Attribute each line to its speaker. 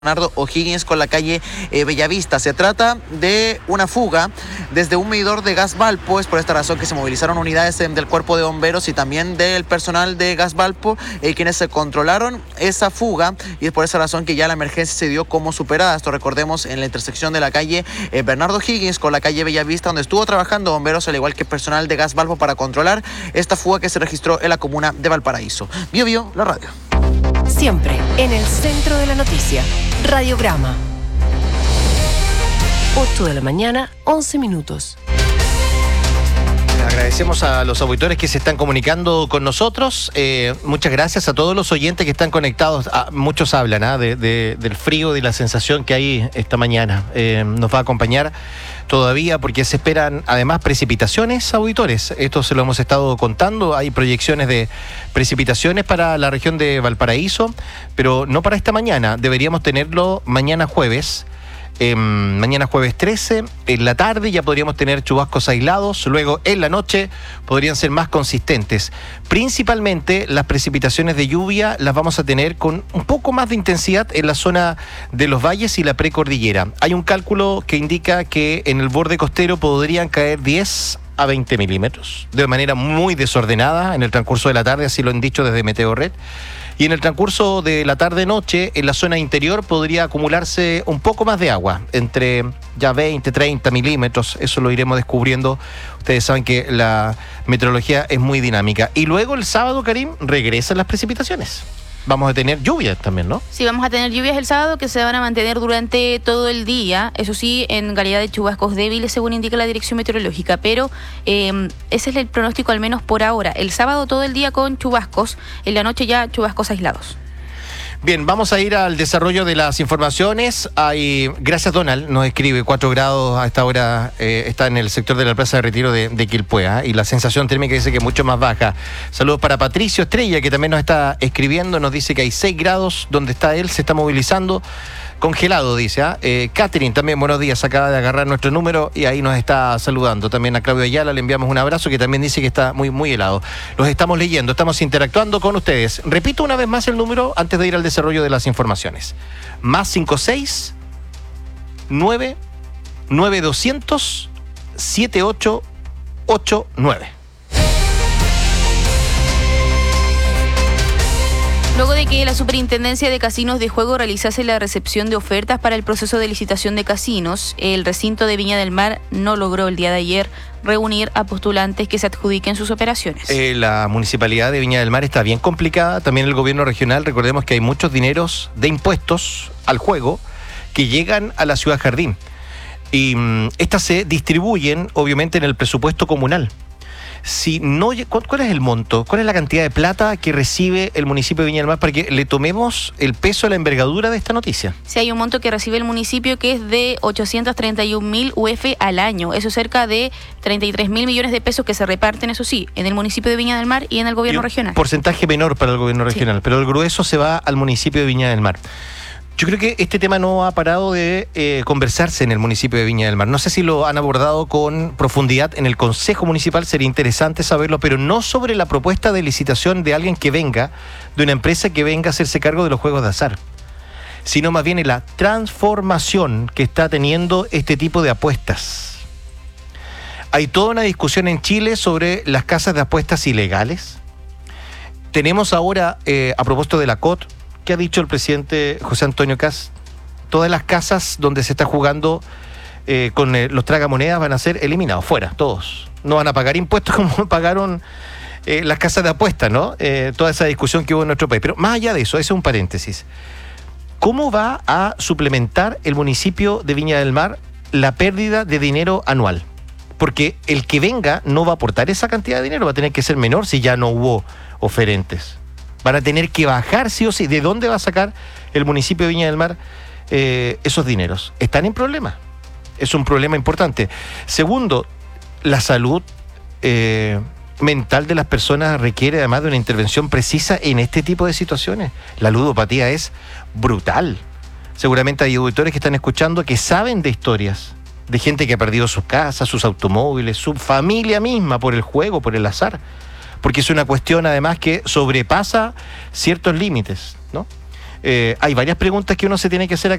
Speaker 1: Bernardo O'Higgins con la calle Bellavista. Se trata de una fuga desde un medidor de gas Valpo. Es por esta razón que se movilizaron unidades del cuerpo de bomberos y también del personal de gas Valpo, quienes se controlaron esa fuga, y es por esa razón que ya la emergencia se dio como superada. Esto recordemos en la intersección de la calle Bernardo O'Higgins con la calle Bellavista, donde estuvo trabajando bomberos al igual que personal de gas Valpo para controlar esta fuga que se registró en la comuna de Valparaíso. Bio, la radio.
Speaker 2: Siempre en el centro de la noticia. Radiograma. 8 de la mañana, 11 minutos.
Speaker 3: Agradecemos a los auditores que se están comunicando con nosotros. Muchas gracias a todos los oyentes que están conectados. Muchos hablan del frío, de la sensación que hay esta mañana. Nos va a acompañar todavía porque se esperan además precipitaciones, auditores. Esto se lo hemos estado contando. Hay proyecciones de precipitaciones para la región de Valparaíso, pero no para esta mañana. Deberíamos tenerlo mañana jueves. Mañana jueves 13, en la tarde ya podríamos tener chubascos aislados, luego en la noche podrían ser más consistentes. Principalmente las precipitaciones de lluvia las vamos a tener con un poco más de intensidad en la zona de los valles y la precordillera. Hay un cálculo que indica que en el borde costero podrían caer 10 a 20 milímetros, de manera muy desordenada en el transcurso de la tarde, así lo han dicho desde Meteorred. Y en el transcurso de la tarde-noche, en la zona interior podría acumularse un poco más de agua, entre ya 20, 30 milímetros, eso lo iremos descubriendo. Ustedes saben que la meteorología es muy dinámica. Y luego el sábado, Karim, regresan las precipitaciones. Vamos a tener lluvias también, ¿no? Sí, vamos a tener lluvias el sábado que se van a mantener durante todo el día, eso sí, en calidad de chubascos débiles, según indica la Dirección Meteorológica, pero ese es el pronóstico al menos por ahora. El sábado todo el día con chubascos, en la noche ya chubascos aislados. Bien, vamos a ir al desarrollo de las informaciones. Gracias, Donald, nos escribe 4 grados a esta hora, está en el sector de la Plaza de Retiro de Quilpué, y la sensación térmica dice que es mucho más baja. Saludos para Patricio Estrella, que también nos está escribiendo, nos dice que hay 6 grados donde está él, se está movilizando. Congelado, dice. Catherine, también buenos días, acaba de agarrar nuestro número y ahí nos está saludando. También a Claudio Ayala le enviamos un abrazo, que también dice que está muy, muy helado. Los estamos leyendo, estamos interactuando con ustedes. Repito una vez más el número antes de ir al desarrollo de las informaciones. +56 9 9200 7889.
Speaker 4: Luego de que la Superintendencia de Casinos de Juego realizase la recepción de ofertas para el proceso de licitación de casinos, el recinto de Viña del Mar no logró el día de ayer reunir a postulantes que se adjudiquen sus operaciones. La Municipalidad de Viña del Mar está bien complicada, también el gobierno regional. Recordemos que hay muchos dineros de impuestos al juego que llegan a la Ciudad Jardín y estas se distribuyen obviamente en el presupuesto comunal. Si no, ¿cuál es el monto? ¿Cuál es la cantidad de plata que recibe el municipio de Viña del Mar para que le tomemos el peso, la envergadura de esta noticia? Sí, hay un monto que recibe el municipio que es de 831.000 UF al año. Eso es cerca de 33.000 millones de pesos que se reparten, eso sí, en el municipio de Viña del Mar y en el gobierno regional.
Speaker 3: Porcentaje menor para el gobierno regional, sí, pero el grueso se va al municipio de Viña del Mar. Yo creo que este tema no ha parado de conversarse en el municipio de Viña del Mar. No sé si lo han abordado con profundidad en el Consejo Municipal, sería interesante saberlo, pero no sobre la propuesta de licitación de alguien que venga, de una empresa que venga a hacerse cargo de los juegos de azar, sino más bien en la transformación que está teniendo este tipo de apuestas. Hay toda una discusión en Chile sobre las casas de apuestas ilegales. Tenemos ahora, a propósito de la COT, ¿qué ha dicho el presidente José Antonio Kast? Todas las casas donde se está jugando con los tragamonedas van a ser eliminados, fuera, todos. No van a pagar impuestos como pagaron las casas de apuestas, ¿no? Toda esa discusión que hubo en nuestro país. Pero más allá de eso, ese es un paréntesis. ¿Cómo va a suplementar el municipio de Viña del Mar la pérdida de dinero anual? Porque el que venga no va a aportar esa cantidad de dinero, va a tener que ser menor si ya no hubo oferentes. Van a tener que bajar sí o sí. ¿De dónde va a sacar el municipio de Viña del Mar esos dineros? Están en problema. Es un problema importante. Segundo, la salud mental de las personas requiere además de una intervención precisa en este tipo de situaciones. La ludopatía es brutal. Seguramente hay auditores que están escuchando que saben de historias de gente que ha perdido sus casas, sus automóviles, su familia misma por el juego, por el azar. Porque es una cuestión además que sobrepasa ciertos límites, ¿no? Hay varias preguntas que uno se tiene que hacer